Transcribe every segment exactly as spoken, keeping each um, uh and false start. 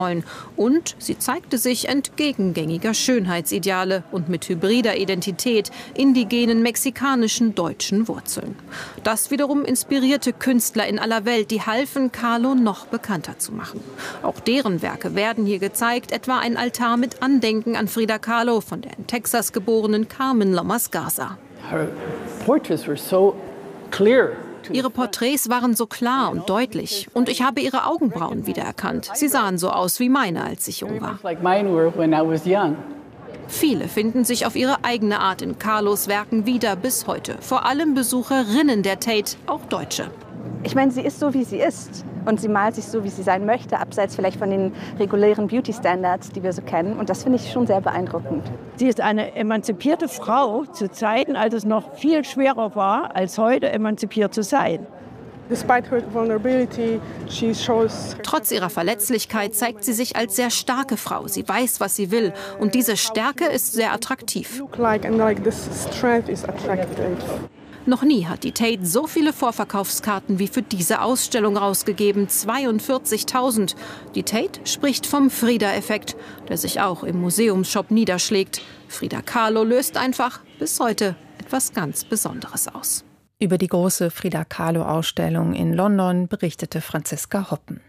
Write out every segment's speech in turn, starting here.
Und sie zeigte sich entgegen gängiger Schönheitsideale und mit hybrider Identität, indigenen, mexikanischen, deutschen Wurzeln. Das wiederum inspirierte Künstler in aller Welt, die halfen, Kahlo noch bekannter zu machen. Auch deren Werke werden hier gezeigt, etwa ein Altar mit Andenken an Frida Kahlo von der in Texas geborenen Carmen Lomas Garza. Her portraits were so clear. Ihre Porträts waren so klar und deutlich. Und ich habe ihre Augenbrauen wiedererkannt. Sie sahen so aus wie meine, als ich jung war. Viele finden sich auf ihre eigene Art in Kahlos Werken wieder bis heute. Vor allem Besucherinnen der Tate, auch Deutsche. Ich meine, sie ist so, wie sie ist. Und sie malt sich so, wie sie sein möchte, abseits vielleicht von den regulären Beauty-Standards, die wir so kennen. Und das finde ich schon sehr beeindruckend. Sie ist eine emanzipierte Frau zu Zeiten, als es noch viel schwerer war, als heute emanzipiert zu sein. Trotz ihrer Verletzlichkeit zeigt sie sich als sehr starke Frau. Sie weiß, was sie will. Und diese Stärke ist sehr attraktiv. Noch nie hat die Tate so viele Vorverkaufskarten wie für diese Ausstellung rausgegeben, zweiundvierzigtausend. Die Tate spricht vom Frida-Effekt, der sich auch im Museumsshop niederschlägt. Frida Kahlo löst einfach bis heute etwas ganz Besonderes aus. Über die große Frida Kahlo-Ausstellung in London berichtete Franziska Hoppen.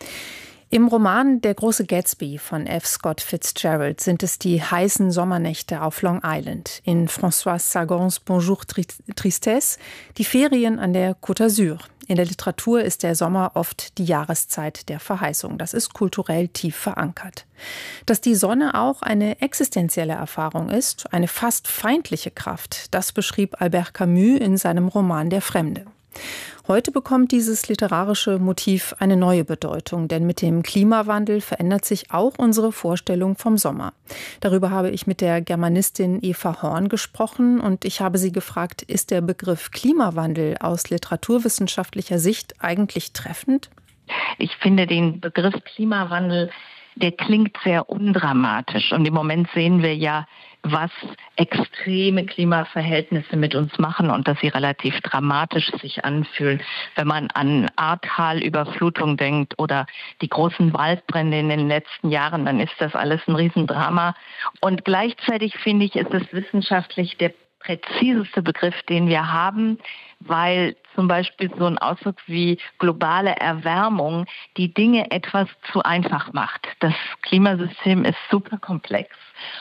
Im Roman Der große Gatsby von F. Scott Fitzgerald sind es die heißen Sommernächte auf Long Island, in François Sagons Bonjour Tristesse, die Ferien an der Côte d'Azur. In der Literatur ist der Sommer oft die Jahreszeit der Verheißung. Das ist kulturell tief verankert. Dass die Sonne auch eine existenzielle Erfahrung ist, eine fast feindliche Kraft, das beschrieb Albert Camus in seinem Roman Der Fremde. Heute bekommt dieses literarische Motiv eine neue Bedeutung, denn mit dem Klimawandel verändert sich auch unsere Vorstellung vom Sommer. Darüber habe ich mit der Germanistin Eva Horn gesprochen und ich habe sie gefragt, ist der Begriff Klimawandel aus literaturwissenschaftlicher Sicht eigentlich treffend? Ich finde den Begriff Klimawandel, der klingt sehr undramatisch und im Moment sehen wir ja, was extreme Klimaverhältnisse mit uns machen und dass sie relativ dramatisch sich anfühlen. Wenn man an Ahrtal-Überflutung denkt oder die großen Waldbrände in den letzten Jahren, dann ist das alles ein Riesendrama. Und gleichzeitig finde ich, ist es wissenschaftlich der präziseste Begriff, den wir haben, weil zum Beispiel so ein Ausdruck wie globale Erwärmung die Dinge etwas zu einfach macht. Das Klimasystem ist super komplex.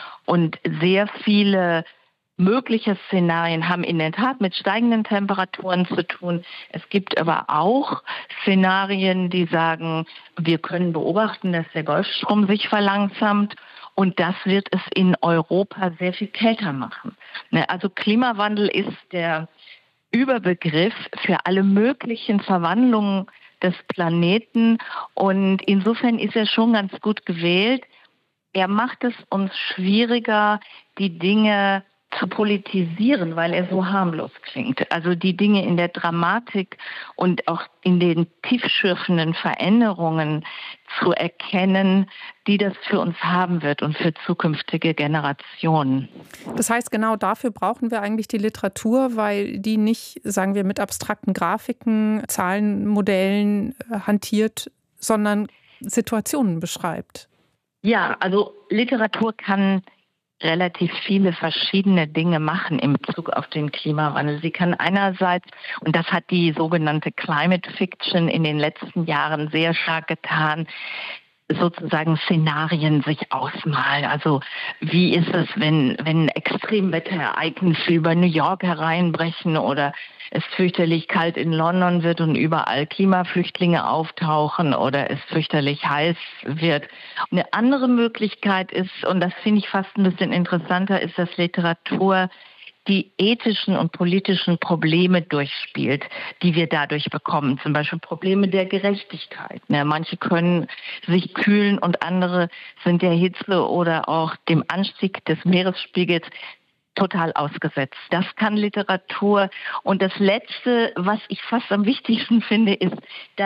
Und sehr viele mögliche Szenarien haben in der Tat mit steigenden Temperaturen zu tun. Es gibt aber auch Szenarien, die sagen, wir können beobachten, dass der Golfstrom sich verlangsamt. Und das wird es in Europa sehr viel kälter machen. Also Klimawandel ist der Überbegriff für alle möglichen Verwandlungen des Planeten. Und insofern ist er schon ganz gut gewählt. Er macht es uns schwieriger, die Dinge zu politisieren, weil er so harmlos klingt. Also die Dinge in der Dramatik und auch in den tiefschürfenden Veränderungen zu erkennen, die das für uns haben wird und für zukünftige Generationen. Das heißt, genau dafür brauchen wir eigentlich die Literatur, weil die nicht, sagen wir, mit abstrakten Grafiken, Zahlenmodellen hantiert, sondern Situationen beschreibt. Ja, also Literatur kann relativ viele verschiedene Dinge machen in Bezug auf den Klimawandel. Sie kann einerseits, und das hat die sogenannte Climate Fiction in den letzten Jahren sehr stark getan, sozusagen Szenarien sich ausmalen. Also wie ist es, wenn, wenn Extremwetterereignisse über New York hereinbrechen oder es fürchterlich kalt in London wird und überall Klimaflüchtlinge auftauchen oder es fürchterlich heiß wird. Eine andere Möglichkeit ist, und das finde ich fast ein bisschen interessanter, ist, dass Literatur die ethischen und politischen Probleme durchspielt, die wir dadurch bekommen. Zum Beispiel Probleme der Gerechtigkeit. Ne? Manche können sich kühlen und andere sind der Hitze oder auch dem Anstieg des Meeresspiegels total ausgesetzt. Das kann Literatur. Und das Letzte, was ich fast am wichtigsten finde, ist, dass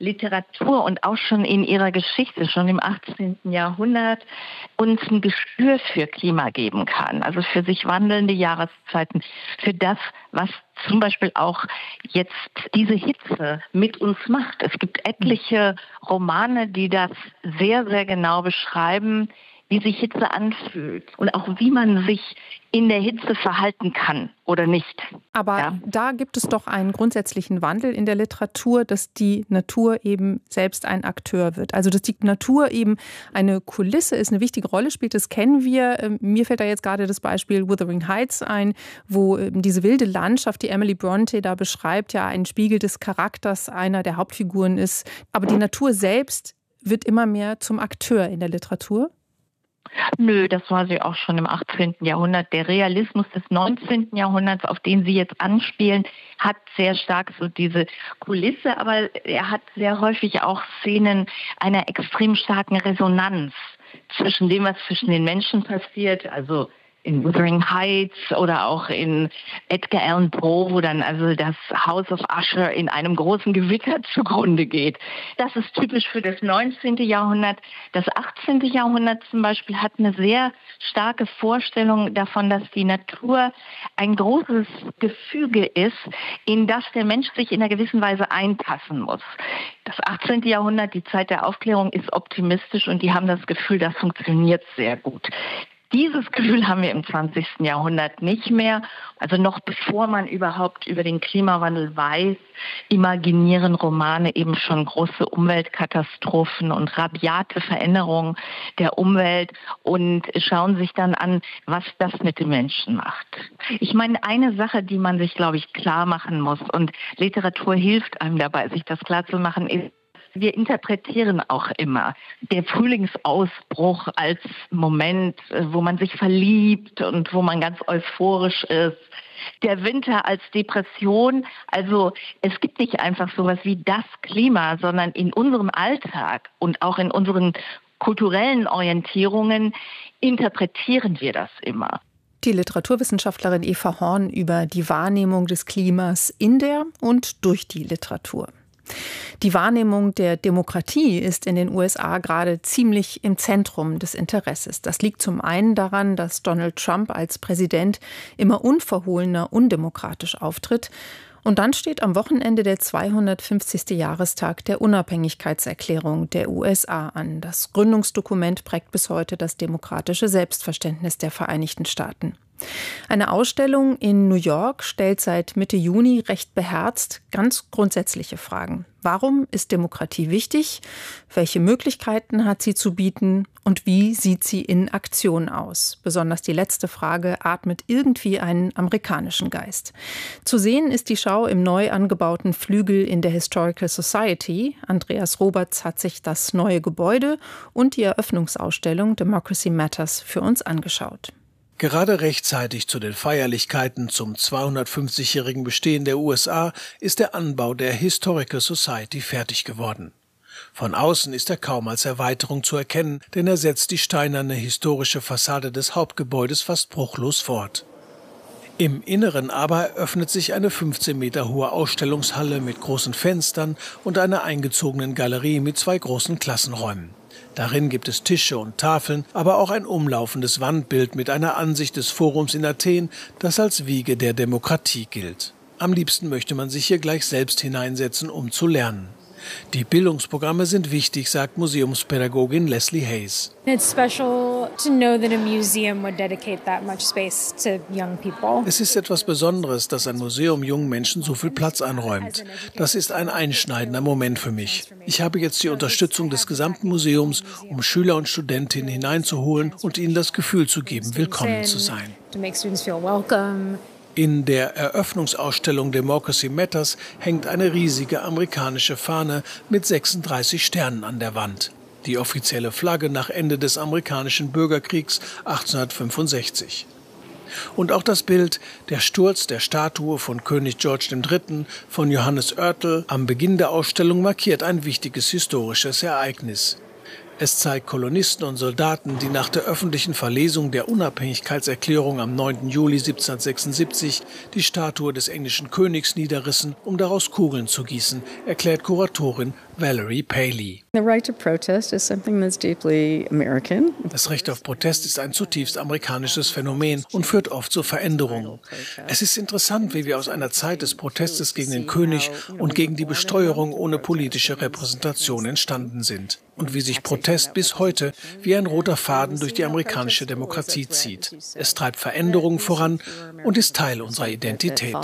Literatur und auch schon in ihrer Geschichte, schon im achtzehnten Jahrhundert, uns ein Gespür für Klima geben kann. Also für sich wandelnde Jahreszeiten, für das, was zum Beispiel auch jetzt diese Hitze mit uns macht. Es gibt etliche Romane, die das sehr, sehr genau beschreiben, wie sich Hitze anfühlt und auch wie man sich in der Hitze verhalten kann oder nicht. Aber ja. Da gibt es doch einen grundsätzlichen Wandel in der Literatur, dass die Natur eben selbst ein Akteur wird. Also dass die Natur eben eine Kulisse ist, eine wichtige Rolle spielt, das kennen wir. Mir fällt da jetzt gerade das Beispiel Wuthering Heights ein, wo diese wilde Landschaft, die Emily Bronte da beschreibt, ja ein Spiegel des Charakters einer der Hauptfiguren ist. Aber die Natur selbst wird immer mehr zum Akteur in der Literatur. Nö, das war sie auch schon im achtzehnten Jahrhundert. Der Realismus des neunzehnten Jahrhunderts, auf den Sie jetzt anspielen, hat sehr stark so diese Kulisse, aber er hat sehr häufig auch Szenen einer extrem starken Resonanz zwischen dem, was zwischen den Menschen passiert, also in Wuthering Heights oder auch in Edgar Allan Poe, wo dann also das House of Usher in einem großen Gewitter zugrunde geht. Das ist typisch für das neunzehnten Jahrhundert. Das achtzehnten Jahrhundert zum Beispiel hat eine sehr starke Vorstellung davon, dass die Natur ein großes Gefüge ist, in das der Mensch sich in einer gewissen Weise einpassen muss. Das achtzehnten Jahrhundert, die Zeit der Aufklärung, ist optimistisch und die haben das Gefühl, das funktioniert sehr gut. Dieses Gefühl haben wir im zwanzigsten Jahrhundert nicht mehr. Also noch bevor man überhaupt über den Klimawandel weiß, imaginieren Romane eben schon große Umweltkatastrophen und rabiate Veränderungen der Umwelt und schauen sich dann an, was das mit den Menschen macht. Ich meine, eine Sache, die man sich, glaube ich, klar machen muss, und Literatur hilft einem dabei, sich das klar zu machen, ist, wir interpretieren auch immer der Frühlingsausbruch als Moment, wo man sich verliebt und wo man ganz euphorisch ist. Der Winter als Depression. Also es gibt nicht einfach sowas wie das Klima, sondern in unserem Alltag und auch in unseren kulturellen Orientierungen interpretieren wir das immer. Die Literaturwissenschaftlerin Eva Horn über die Wahrnehmung des Klimas in der und durch die Literatur. Die Wahrnehmung der Demokratie ist in den U S A gerade ziemlich im Zentrum des Interesses. Das liegt zum einen daran, dass Donald Trump als Präsident immer unverhohlener undemokratisch auftritt. Und dann steht am Wochenende der zweihundertfünfzigste Jahrestag der Unabhängigkeitserklärung der U S A an. Das Gründungsdokument prägt bis heute das demokratische Selbstverständnis der Vereinigten Staaten. Eine Ausstellung in New York stellt seit Mitte Juni recht beherzt ganz grundsätzliche Fragen. Warum ist Demokratie wichtig? Welche Möglichkeiten hat sie zu bieten? Und wie sieht sie in Aktion aus? Besonders die letzte Frage atmet irgendwie einen amerikanischen Geist. Zu sehen ist die Schau im neu angebauten Flügel in der Historical Society. Andreas Roberts hat sich das neue Gebäude und die Eröffnungsausstellung Democracy Matters für uns angeschaut. Gerade rechtzeitig zu den Feierlichkeiten zum zweihundertfünfzigjährigen Bestehen der U S A ist der Anbau der Historical Society fertig geworden. Von außen ist er kaum als Erweiterung zu erkennen, denn er setzt die steinerne historische Fassade des Hauptgebäudes fast bruchlos fort. Im Inneren aber öffnet sich eine fünfzehn Meter hohe Ausstellungshalle mit großen Fenstern und einer eingezogenen Galerie mit zwei großen Klassenräumen. Darin gibt es Tische und Tafeln, aber auch ein umlaufendes Wandbild mit einer Ansicht des Forums in Athen, das als Wiege der Demokratie gilt. Am liebsten möchte man sich hier gleich selbst hineinsetzen, um zu lernen. Die Bildungsprogramme sind wichtig, sagt Museumspädagogin Leslie Hayes. It's special to know that a museum would dedicate that much space to young people. Es ist etwas Besonderes, dass ein Museum jungen Menschen so viel Platz einräumt. Das ist ein einschneidender Moment für mich. Ich habe jetzt die Unterstützung des gesamten Museums, um Schüler und Studentinnen hineinzuholen und ihnen das Gefühl zu geben, willkommen zu sein. To make students feel welcome. In der Eröffnungsausstellung Democracy Matters hängt eine riesige amerikanische Fahne mit sechsunddreißig Sternen an der Wand. Die offizielle Flagge nach Ende des amerikanischen Bürgerkriegs achtzehnhundertfünfundsechzig. Und auch das Bild, der Sturz der Statue von König George der Dritte von Johannes Oertel am Beginn der Ausstellung markiert ein wichtiges historisches Ereignis. Es zeigt Kolonisten und Soldaten, die nach der öffentlichen Verlesung der Unabhängigkeitserklärung am neunten Juli siebzehnhundertsechsundsiebzig die Statue des englischen Königs niederrissen, um daraus Kugeln zu gießen, erklärt Kuratorin Valerie Paley. The right to protest is something that's deeply American. Das Recht auf Protest ist ein zutiefst amerikanisches Phänomen und führt oft zu Veränderungen. Es ist interessant, wie wir aus einer Zeit des Protestes gegen den König und gegen die Besteuerung ohne politische Repräsentation entstanden sind und wie sich Protest bis heute wie ein roter Faden durch die amerikanische Demokratie zieht. Es treibt Veränderungen voran und ist Teil unserer Identität.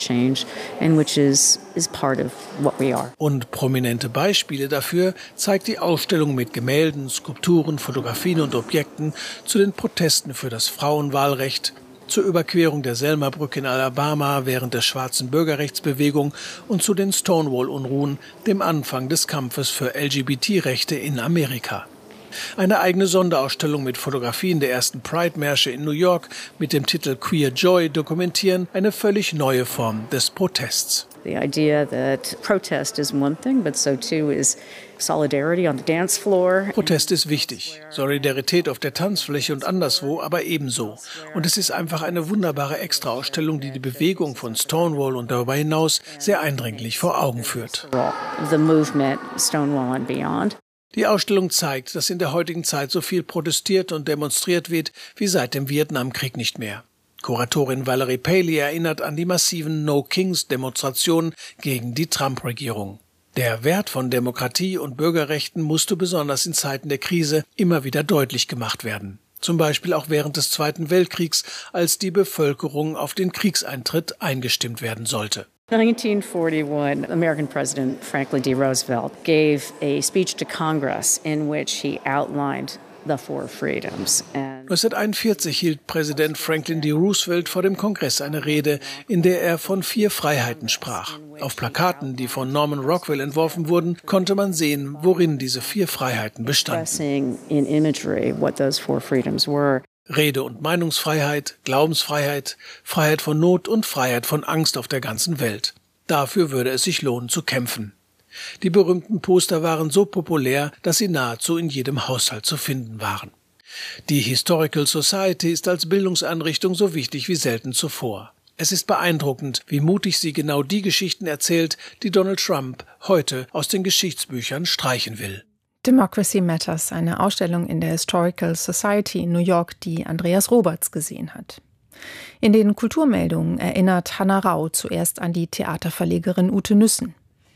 Und prominente Beispiele dafür zeigt die Ausstellung mit Gemälden, Skulpturen, Fotografien und Objekten zu den Protesten für das Frauenwahlrecht, zur Überquerung der Selma-Brücke in Alabama während der schwarzen Bürgerrechtsbewegung und zu den Stonewall-Unruhen, dem Anfang des Kampfes für L G B T-Rechte in Amerika. Eine eigene Sonderausstellung mit Fotografien der ersten Pride-Märsche in New York mit dem Titel Queer Joy dokumentieren eine völlig neue Form des Protests. The idea that protest is one thing, but so too is solidarity on the dance floor. Protest ist wichtig, Solidarität auf der Tanzfläche und anderswo aber ebenso. Und es ist einfach eine wunderbare Extraausstellung, die die Bewegung von Stonewall und darüber hinaus sehr eindringlich vor Augen führt. The movement Stonewall and beyond. Die Ausstellung zeigt, dass in der heutigen Zeit so viel protestiert und demonstriert wird wie seit dem Vietnamkrieg nicht mehr. Kuratorin Valerie Paley erinnert an die massiven No-Kings-Demonstrationen gegen die Trump-Regierung. Der Wert von Demokratie und Bürgerrechten musste besonders in Zeiten der Krise immer wieder deutlich gemacht werden. Zum Beispiel auch während des Zweiten Weltkriegs, als die Bevölkerung auf den Kriegseintritt eingestimmt werden sollte. nineteen forty-one, American President Franklin D. Roosevelt gave a speech to Congress in which he outlined the four freedoms. neunzehnhunderteinundvierzig hielt Präsident Franklin D. Roosevelt vor dem Kongress eine Rede, in der er von vier Freiheiten sprach. Auf Plakaten, die von Norman Rockwell entworfen wurden, konnte man sehen, worin diese vier Freiheiten bestanden. In imagery what those four freedoms were. Rede- und Meinungsfreiheit, Glaubensfreiheit, Freiheit von Not und Freiheit von Angst auf der ganzen Welt. Dafür würde es sich lohnen zu kämpfen. Die berühmten Poster waren so populär, dass sie nahezu in jedem Haushalt zu finden waren. Die Historical Society ist als Bildungseinrichtung so wichtig wie selten zuvor. Es ist beeindruckend, wie mutig sie genau die Geschichten erzählt, die Donald Trump heute aus den Geschichtsbüchern streichen will. Democracy Matters, eine Ausstellung in der Historical Society in New York, die Andreas Roberts gesehen hat. In den Kulturmeldungen erinnert Hanna Rau zuerst an die Theaterverlegerin Ute Nüssen.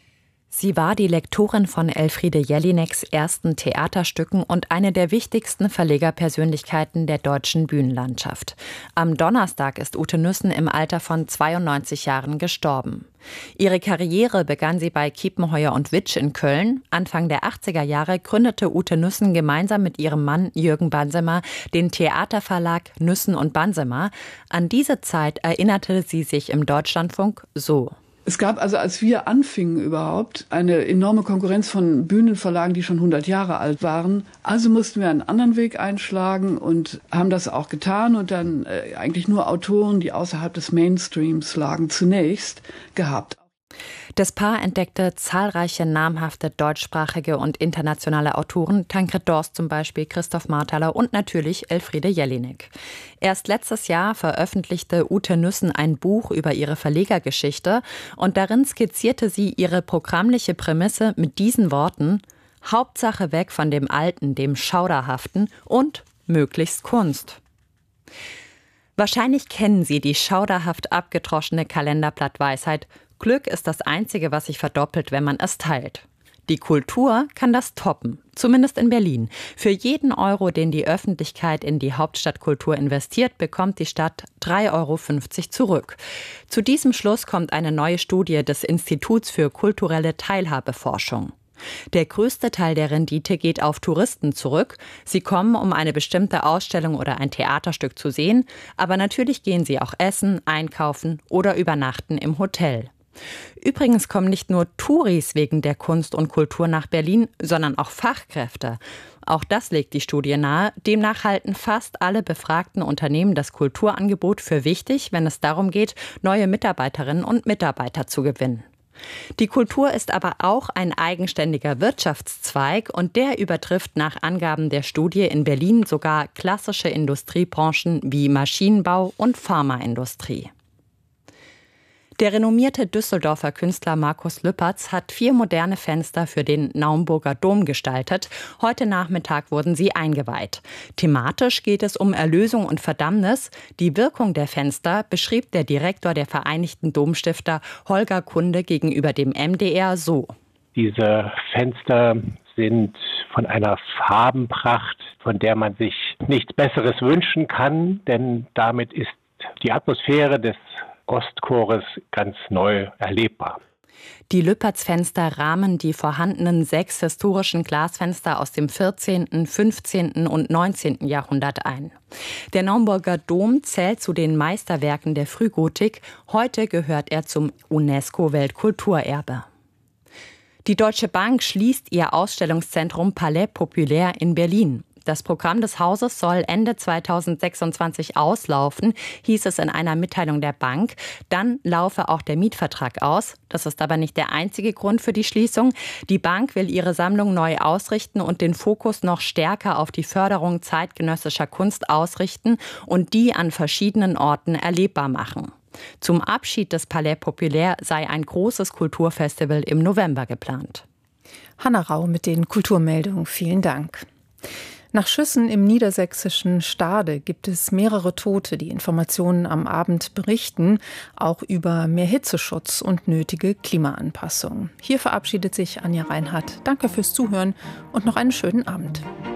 Sie war die Lektorin von Elfriede Jelineks ersten Theaterstücken und eine der wichtigsten Verlegerpersönlichkeiten der deutschen Bühnenlandschaft. Am Donnerstag ist Ute Nüssen im Alter von zweiundneunzig Jahren gestorben. Ihre Karriere begann sie bei Kiepenheuer und Witsch in Köln. Anfang der achtziger Jahre gründete Ute Nüssen gemeinsam mit ihrem Mann Jürgen Bansemer den Theaterverlag Nüssen und Bansemer. An diese Zeit erinnerte sie sich im Deutschlandfunk so. Es gab also, als wir anfingen überhaupt, eine enorme Konkurrenz von Bühnenverlagen, die schon hundert Jahre alt waren. Also mussten wir einen anderen Weg einschlagen und haben das auch getan und dann äh, eigentlich nur Autoren, die außerhalb des Mainstreams lagen, zunächst gehabt. Das Paar entdeckte zahlreiche namhafte deutschsprachige und internationale Autoren, Tancred Dorst zum Beispiel, Christoph Marthaler und natürlich Elfriede Jelinek. Erst letztes Jahr veröffentlichte Ute Nüssen ein Buch über ihre Verlegergeschichte und darin skizzierte sie ihre programmliche Prämisse mit diesen Worten: Hauptsache weg von dem Alten, dem Schauderhaften und möglichst Kunst. Wahrscheinlich kennen Sie die schauderhaft abgedroschene Kalenderblattweisheit: Glück ist das Einzige, was sich verdoppelt, wenn man es teilt. Die Kultur kann das toppen, zumindest in Berlin. Für jeden Euro, den die Öffentlichkeit in die Hauptstadtkultur investiert, bekommt die Stadt drei Euro fünfzig zurück. Zu diesem Schluss kommt eine neue Studie des Instituts für kulturelle Teilhabeforschung. Der größte Teil der Rendite geht auf Touristen zurück. Sie kommen, um eine bestimmte Ausstellung oder ein Theaterstück zu sehen, aber natürlich gehen sie auch essen, einkaufen oder übernachten im Hotel. Übrigens kommen nicht nur Touris wegen der Kunst und Kultur nach Berlin, sondern auch Fachkräfte. Auch das legt die Studie nahe. Demnach halten fast alle befragten Unternehmen das Kulturangebot für wichtig, wenn es darum geht, neue Mitarbeiterinnen und Mitarbeiter zu gewinnen. Die Kultur ist aber auch ein eigenständiger Wirtschaftszweig und der übertrifft nach Angaben der Studie in Berlin sogar klassische Industriebranchen wie Maschinenbau und Pharmaindustrie. Der renommierte Düsseldorfer Künstler Markus Lüpertz hat vier moderne Fenster für den Naumburger Dom gestaltet. Heute Nachmittag wurden sie eingeweiht. Thematisch geht es um Erlösung und Verdammnis. Die Wirkung der Fenster beschrieb der Direktor der Vereinigten Domstifter Holger Kunde gegenüber dem M D R so. Diese Fenster sind von einer Farbenpracht, von der man sich nichts Besseres wünschen kann, denn damit ist die Atmosphäre des Ostchores ganz neu erlebbar. Die Lüpertz-Fenster rahmen die vorhandenen sechs historischen Glasfenster aus dem vierzehnten, fünfzehnten und neunzehnten Jahrhundert ein. Der Naumburger Dom zählt zu den Meisterwerken der Frühgotik. Heute gehört er zum UNESCO-Weltkulturerbe. Die Deutsche Bank schließt ihr Ausstellungszentrum Palais Populaire in Berlin. Das Programm des Hauses soll Ende zweitausendsechsundzwanzig auslaufen, hieß es in einer Mitteilung der Bank. Dann laufe auch der Mietvertrag aus. Das ist aber nicht der einzige Grund für die Schließung. Die Bank will ihre Sammlung neu ausrichten und den Fokus noch stärker auf die Förderung zeitgenössischer Kunst ausrichten und die an verschiedenen Orten erlebbar machen. Zum Abschied des Palais Populaire sei ein großes Kulturfestival im November geplant. Hanna Rau mit den Kulturmeldungen. Vielen Dank. Nach Schüssen im niedersächsischen Stade gibt es mehrere Tote, die Informationen am Abend berichten, auch über mehr Hitzeschutz und nötige Klimaanpassung. Hier verabschiedet sich Anja Reinhardt. Danke fürs Zuhören und noch einen schönen Abend.